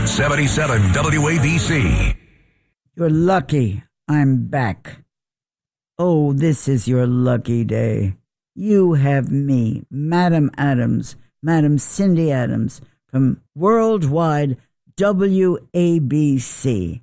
77 WABC. You're lucky I'm back. Oh, this is your lucky day. You have me, Madam Adams, Madam Cindy Adams, from Worldwide WABC.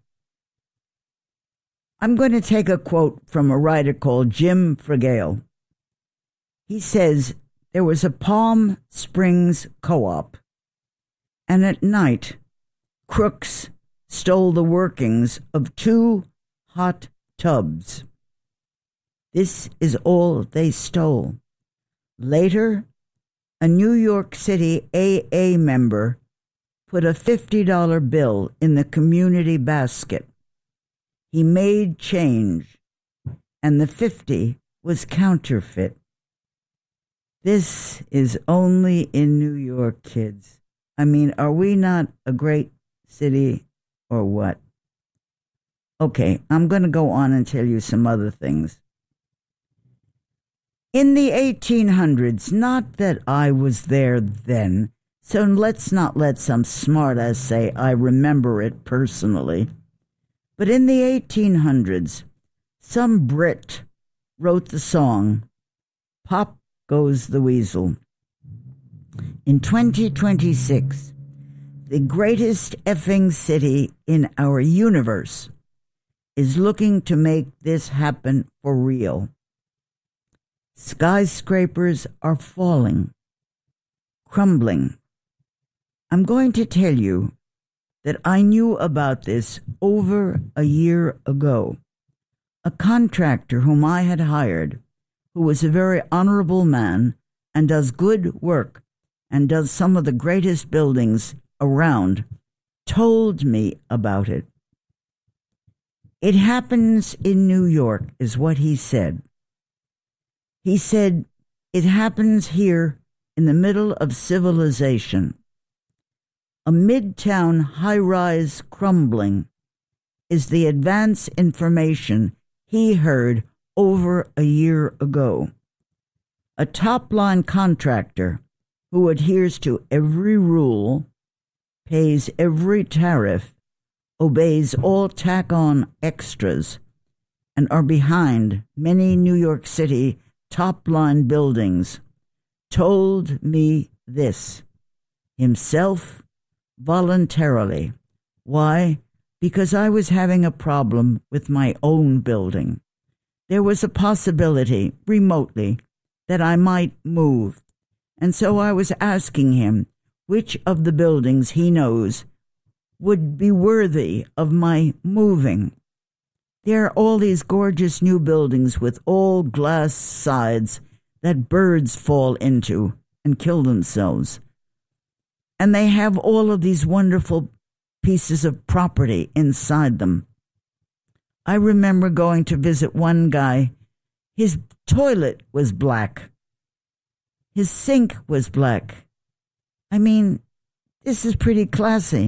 I'm going to take a quote from a writer called Jim Fragale. He says, there was a Palm Springs co-op, and at night, crooks stole the workings of 2 hot tubs. This is all they stole. Later, a New York City AA member put a $50 bill in the community basket. He made change, and the 50 was counterfeit. This is only in New York, kids. I mean, are we not a great city or what? Okay, I'm going to go on and tell you some other things. In the 1800s, not that I was there then, so let's not let some smartass say I remember it personally, but in the 1800s, some Brit wrote the song, Pop Goes the Weasel. In 2026, the greatest effing city in our universe is looking to make this happen for real. Skyscrapers are falling, crumbling. I'm going to tell you that I knew about this over a year ago. A contractor whom I had hired, who was a very honorable man and does good work and does some of the greatest buildings around, told me about it. It happens in New York, is what he said. He said, it happens here in the middle of civilization. A midtown high-rise crumbling is the advance information he heard over a year ago. A top-line contractor who adheres to every rule, pays every tariff, obeys all tack-on extras, and are behind many New York City top-line buildings, told me this, himself voluntarily. Why? Because I was having a problem with my own building. There was a possibility, remotely, that I might move, and so I was asking him which of the buildings he knows would be worthy of my moving. There are all these gorgeous new buildings with all glass sides that birds fall into and kill themselves. And they have all of these wonderful pieces of property inside them. I remember going to visit one guy. His toilet was black. His sink was black. I mean, this is pretty classy.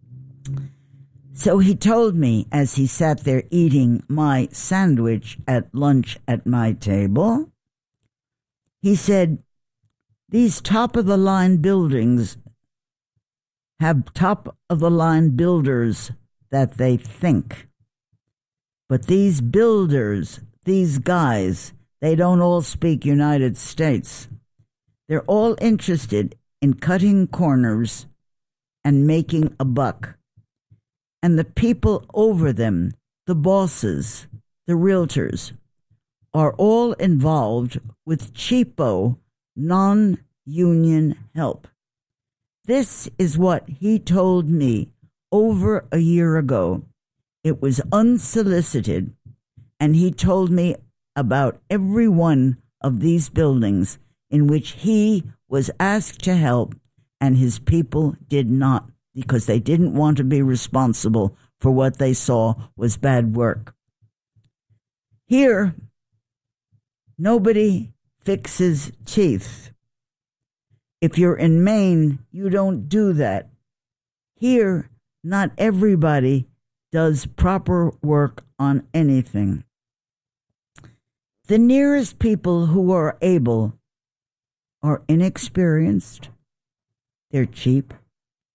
So he told me as he sat there eating my sandwich at lunch at my table, he said, these top-of-the-line buildings have top-of-the-line builders that they think. But these builders, these guys, they don't all speak United States. They're all interested in cutting corners and making a buck. And the people over them, the bosses, the realtors, are all involved with cheapo, non-union help. This is what he told me over a year ago. It was unsolicited, and he told me about every one of these buildings in which he was asked to help, and his people did not, because they didn't want to be responsible for what they saw was bad work. Here, nobody fixes teeth. If you're in Maine, you don't do that. Here, not everybody does proper work on anything. The nearest people who are able are inexperienced, they're cheap,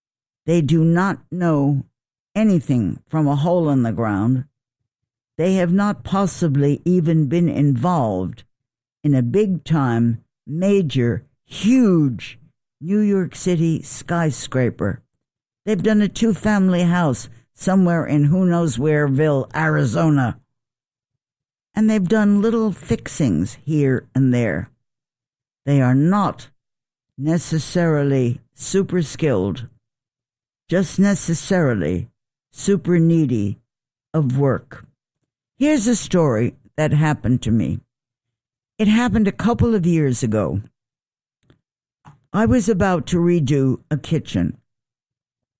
They do not know anything from a hole in the ground. They have not possibly even been involved in a big-time, major, huge New York City skyscraper. They've done a 2-family house somewhere in who knows whereville, Arizona. And they've done little fixings here and there. They are not necessarily super skilled, just necessarily super needy of work. Here's a story that happened to me. It happened a couple of years ago. I was about to redo a kitchen.